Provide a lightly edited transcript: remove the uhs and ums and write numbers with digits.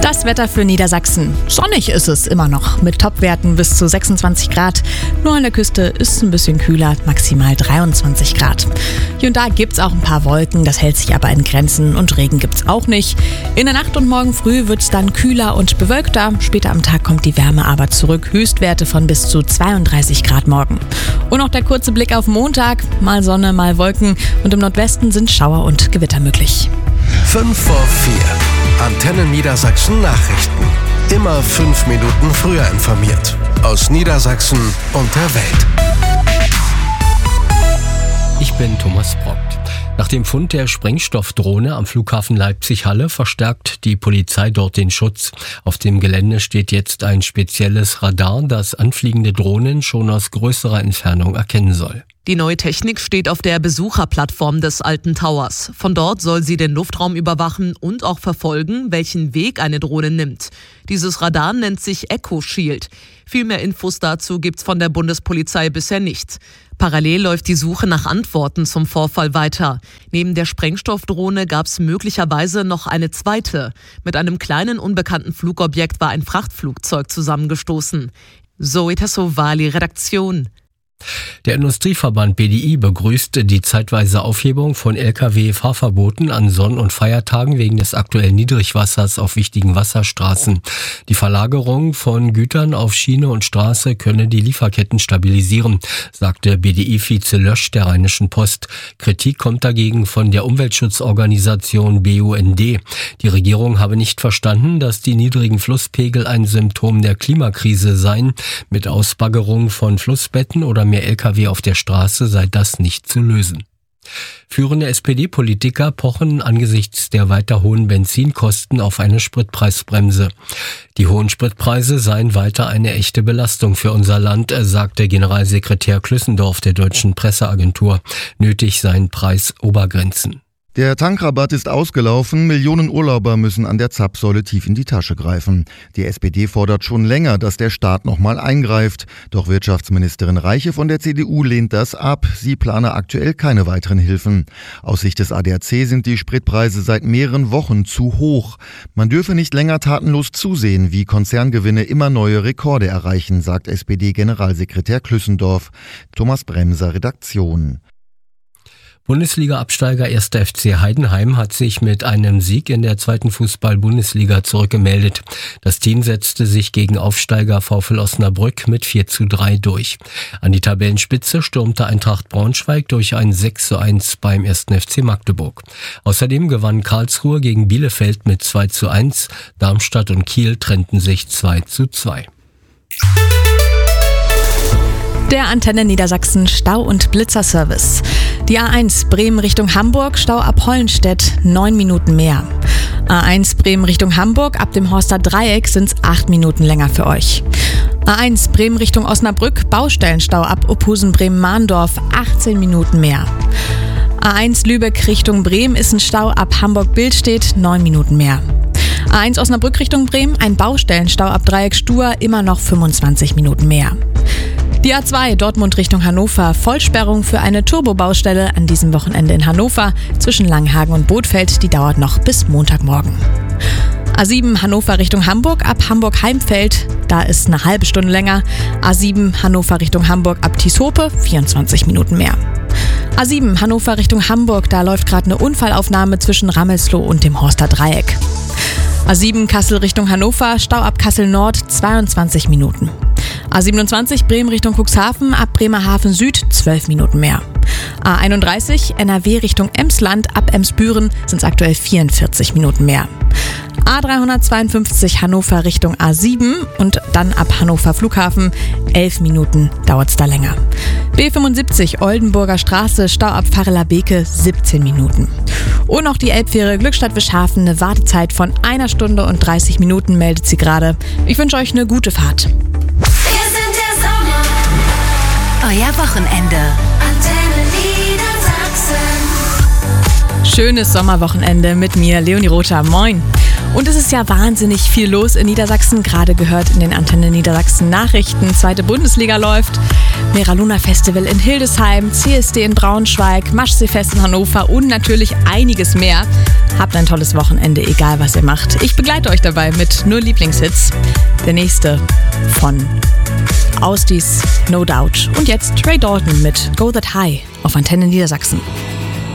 Das Wetter für Niedersachsen. Sonnig ist es immer noch, mit Topwerten bis zu 26 Grad. Nur an der Küste ist es ein bisschen kühler, maximal 23 Grad. Hier und da gibt es auch ein paar Wolken, das hält sich aber in Grenzen und Regen gibt es auch nicht. In der Nacht und morgen früh wird es dann kühler und bewölkter. Später am Tag kommt die Wärme aber zurück. Höchstwerte von bis zu 32 Grad morgen. Und noch der kurze Blick auf Montag. Mal Sonne, mal Wolken und im Nordwesten sind Schauer und Gewitter möglich. 5 vor 4. Antenne Niedersachsen Nachrichten. Immer 5 Minuten früher informiert. Aus Niedersachsen und der Welt. Ich bin Thomas Brockt. Nach dem Fund der Sprengstoffdrohne am Flughafen Leipzig-Halle verstärkt die Polizei dort den Schutz. Auf dem Gelände steht jetzt ein spezielles Radar, das anfliegende Drohnen schon aus größerer Entfernung erkennen soll. Die neue Technik steht auf der Besucherplattform des Alten Towers. Von dort soll sie den Luftraum überwachen und auch verfolgen, welchen Weg eine Drohne nimmt. Dieses Radar nennt sich Echo Shield. Viel mehr Infos dazu gibt's von der Bundespolizei bisher nicht. Parallel läuft die Suche nach Antworten zum Vorfall weiter. Neben der Sprengstoffdrohne gab's möglicherweise noch eine zweite. Mit einem kleinen unbekannten Flugobjekt war ein Frachtflugzeug zusammengestoßen. Zoe Tassovali, Redaktion. Der Industrieverband BDI begrüßte die zeitweise Aufhebung von Lkw-Fahrverboten an Sonn- und Feiertagen wegen des aktuellen Niedrigwassers auf wichtigen Wasserstraßen. Die Verlagerung von Gütern auf Schiene und Straße könne die Lieferketten stabilisieren, sagte BDI-Vize Lösch der Rheinischen Post. Kritik kommt dagegen von der Umweltschutzorganisation BUND. Die Regierung habe nicht verstanden, dass die niedrigen Flusspegel ein Symptom der Klimakrise seien. Mit Ausbaggerung von Flussbetten oder mehr Lkw auf der Straße sei das nicht zu lösen. Führende SPD-Politiker pochen angesichts der weiter hohen Benzinkosten auf eine Spritpreisbremse. Die hohen Spritpreise seien weiter eine echte Belastung für unser Land, sagte Generalsekretär Klüssendorf der Deutschen Presseagentur. Nötig seien Preisobergrenzen. Der Tankrabatt ist ausgelaufen, Millionen Urlauber müssen an der Zapfsäule tief in die Tasche greifen. Die SPD fordert schon länger, dass der Staat nochmal eingreift. Doch Wirtschaftsministerin Reiche von der CDU lehnt das ab. Sie plane aktuell keine weiteren Hilfen. Aus Sicht des ADAC sind die Spritpreise seit mehreren Wochen zu hoch. Man dürfe nicht länger tatenlos zusehen, wie Konzerngewinne immer neue Rekorde erreichen, sagt SPD-Generalsekretär Klüssendorf. Thomas Bremser, Redaktion. Bundesliga-Absteiger 1. FC Heidenheim hat sich mit einem Sieg in der 2. Fußball-Bundesliga zurückgemeldet. Das Team setzte sich gegen Aufsteiger VfL Osnabrück mit 4:3 durch. An die Tabellenspitze stürmte Eintracht Braunschweig durch ein 6:1 beim 1. FC Magdeburg. Außerdem gewann Karlsruhe gegen Bielefeld mit 2:1. Darmstadt und Kiel trennten sich 2:2. Der Antenne Niedersachsen Stau- und Blitzerservice. Die A1 Bremen Richtung Hamburg, Stau ab Hollenstedt, 9 Minuten mehr. A1 Bremen Richtung Hamburg, ab dem Horster Dreieck sind es 8 Minuten länger für euch. A1 Bremen Richtung Osnabrück, Baustellenstau ab Ophusen-Bremen-Mahndorf, 18 Minuten mehr. A1 Lübeck Richtung Bremen ist ein Stau ab Hamburg-Bildstedt, 9 Minuten mehr. A1 Osnabrück Richtung Bremen, ein Baustellenstau ab Dreieck-Stur, immer noch 25 Minuten mehr. Die A2 Dortmund Richtung Hannover, Vollsperrung für eine Turbobaustelle an diesem Wochenende in Hannover zwischen Langenhagen und Bothfeld, die dauert noch bis Montagmorgen. A7 Hannover Richtung Hamburg ab Hamburg-Heimfeld, da ist eine halbe Stunde länger. A7 Hannover Richtung Hamburg ab Tieshope, 24 Minuten mehr. A7 Hannover Richtung Hamburg, da läuft gerade eine Unfallaufnahme zwischen Rammelsloh und dem Horster Dreieck. A7 Kassel Richtung Hannover, Stau ab Kassel Nord, 22 Minuten. A27 Bremen Richtung Cuxhaven, ab Bremerhaven Süd 12 Minuten mehr. A31 NRW Richtung Emsland, ab Emsbüren sind es aktuell 44 Minuten mehr. A352 Hannover Richtung A7 und dann ab Hannover Flughafen 11 Minuten dauert es da länger. B75 Oldenburger Straße, Stau ab Pfarrela-Beke 17 Minuten. Und noch die Elbfähre Glückstadt-Wischhafen, eine Wartezeit von 1 Stunde und 30 Minuten meldet sie gerade. Ich wünsche euch eine gute Fahrt. Wir sind der Sommer. Euer Wochenende. Antenne Niedersachsen. Schönes Sommerwochenende mit mir, Leonie Rother. Moin. Und es ist ja wahnsinnig viel los in Niedersachsen, gerade gehört in den Antenne Niedersachsen Nachrichten. 2. Bundesliga läuft, Mera-Luna Festival in Hildesheim, CSD in Braunschweig, Maschseefest in Hannover und natürlich einiges mehr. Habt ein tolles Wochenende, egal was ihr macht. Ich begleite euch dabei mit nur Lieblingshits. Der nächste von Austis, No Doubt. Und jetzt Trey Dalton mit Go That High auf Antenne Niedersachsen.